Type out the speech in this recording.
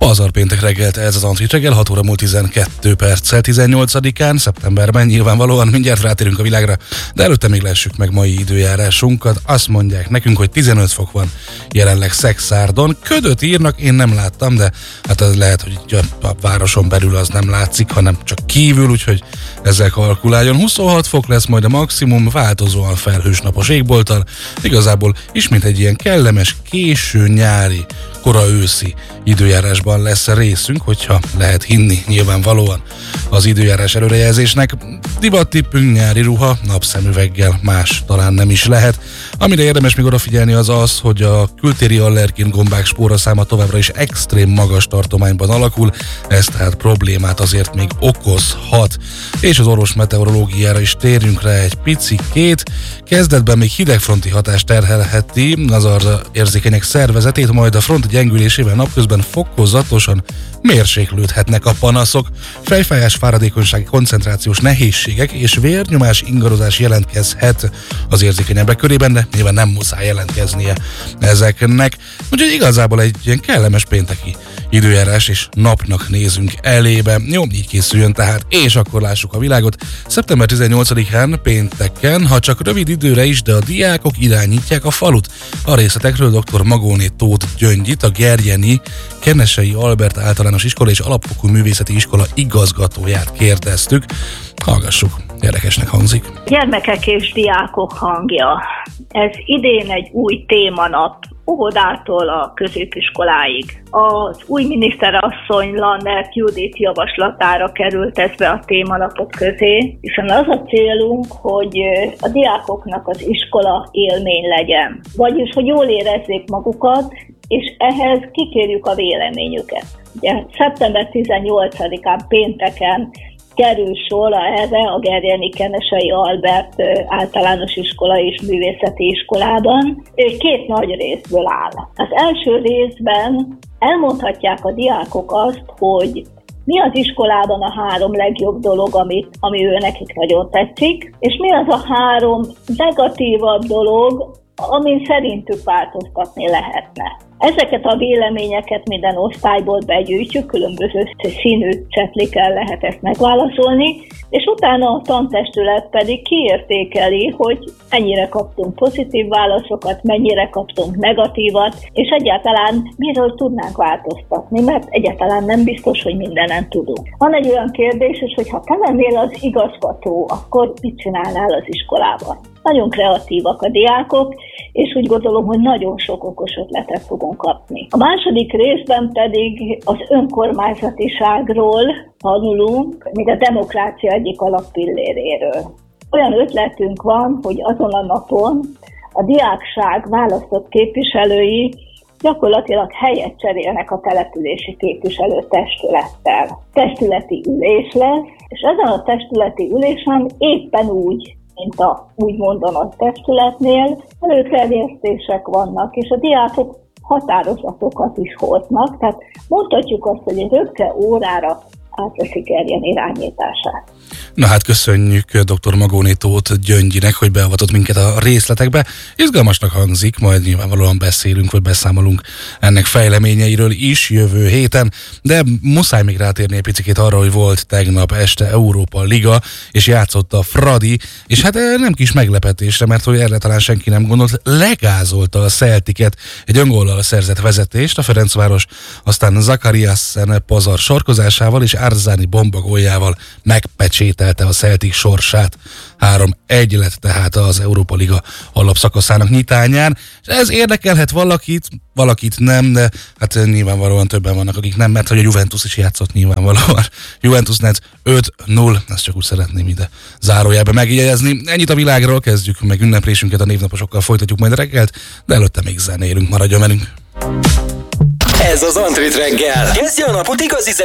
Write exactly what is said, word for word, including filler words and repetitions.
Pazarpéntek reggelt, ez az Antrit reggel, hat óra múlt tizenkettő perccel, tizennyolcadikán, szeptemberben nyilvánvalóan mindjárt rátérünk a világra, de előtte még lássuk meg mai időjárásunkat. Azt mondják nekünk, hogy tizenöt fok van jelenleg Szekszárdon. Ködöt írnak, én nem láttam, de hát az lehet, hogy a városon belül az nem látszik, hanem csak kívül, úgyhogy ezzel kalkuláljon. huszonhat fok lesz majd a maximum, változóan felhős napos égbolttal. Igazából ismét egy ilyen kellemes, késő nyári, kora őszi időjárásban lesz részünk, hogyha lehet hinni nyilvánvalóan az időjárás előrejelzésnek. Divattippünk nyári ruha, napszemüveggel, más talán nem is lehet. Amire érdemes még odafigyelni az az, hogy a kültéri allergén gombák spóraszáma továbbra is extrém magas tartományban alakul, ez tehát problémát azért még okozhat. És az orvos meteorológiára is térjünk rá egy picikét. Kezdetben még hidegfronti hatást terhelheti az arra érzékenyek szervezetét, majd a front gyengülésével napközben fokozatosan mérséklődhetnek a panaszok. Fejfájás, fáradékonysági, koncentrációs nehézségek és vérnyomás ingadozás jelentkezhet az érzékenyebbek körében, de nyilván nem muszáj jelentkeznie ezeknek. Úgyhogy igazából egy ilyen kellemes pénteki időjárás és napnak nézünk elébe. Jó, így készüljön tehát, és akkor lássuk a világot. szeptember tizennyolcadikán pénteken, ha csak rövid időre is, de a diákok irányítják a falut. A részletekről dr. Magóné Tóth Gyöngyit, a Gerjeni Kenesei Albert Általános Iskola és Alapfokú Művészeti Iskola igazgatóját kérdeztük. Hallgassuk, érdekesnek hangzik. Gyermekek és diákok hangja. Ez idén egy új témanap, óvodától a középiskoláig. Az új miniszterasszony Lannert Judit javaslatára került ez be a témanapok közé, hiszen az a célunk, hogy a diákoknak az iskola élmény legyen. Vagyis, hogy jól érezzék magukat, és ehhez kikérjük a véleményüket. Ugye, szeptember tizennyolcadikán pénteken kerül sor erre a Gerjeni Kenesei Albert Általános Iskola és Művészeti Iskolában. Két nagy részből áll. Az első részben elmondhatják a diákok azt, hogy mi az iskolában a három legjobb dolog, amit, ami ő nekik nagyon tetszik, és mi az a három negatívabb dolog, amin szerintük változtatni lehetne. Ezeket a véleményeket minden osztályból begyűjtjük, különböző színű cetlikkel lehet ezt megválaszolni, és utána a tantestület pedig kiértékeli, hogy ennyire kaptunk pozitív válaszokat, mennyire kaptunk negatívat, és egyáltalán miről tudnánk változtatni, mert egyáltalán nem biztos, hogy mindenen tudunk. Van egy olyan kérdés, és hogy ha te lennél az igazgató, akkor mit csinálnál az iskolában? Nagyon kreatívak a diákok, és úgy gondolom, hogy nagyon sok okos ötletet fogunk kapni. A második részben pedig az önkormányzatiságról tanulunk, még a demokrácia egyik alappilléréről. Olyan ötletünk van, hogy azon a napon a diákság választott képviselői gyakorlatilag helyet cserélnek a települési képviselőtestülettel. Testületi ülés lesz, és ezen a testületi ülésen éppen úgy, mint a úgymond a nagy testületnél, előterjesztések vannak, és a diákok határozatokat is hoznak, tehát mondhatjuk azt, hogy egy röpke órára átveszik Gerjen irányítását. Na hát köszönjük dr. Magóné Tóth Gyöngyinek, hogy beavatott minket a részletekbe. Izgalmasnak hangzik, majd nyilvánvalóan beszélünk, vagy beszámolunk ennek fejleményeiről is jövő héten, de muszáj még rátérni egy picit arra, hogy volt tegnap este Európa Liga, és játszott a Fradi, és hát nem kis meglepetésre, mert hogy erre talán senki nem gondolt, legázolta a Celticet egy öngóllal szerzett vezetést, a Ferencváros aztán Zakariasen Pazar sarkozásával és Arzáni bomba góljával megpecsételte a Celtic sorsát. három egy lett tehát az Európa Liga alapszakaszának nyitányán. Ez érdekelhet valakit, valakit nem, de hát nyilvánvalóan többen vannak, akik nem, mert hogy a Juventus is játszott nyilvánvalóan. Juventus Nets öt null, ezt csak úgy szeretném ide zárójelbe megjegyezni. Ennyit a világról, kezdjük meg ünneplésünket, a névnaposokkal folytatjuk majd reggelt, de előtte még zenélünk, maradjon velünk. Ez az Antrit reggel. Kezdje a napot igazi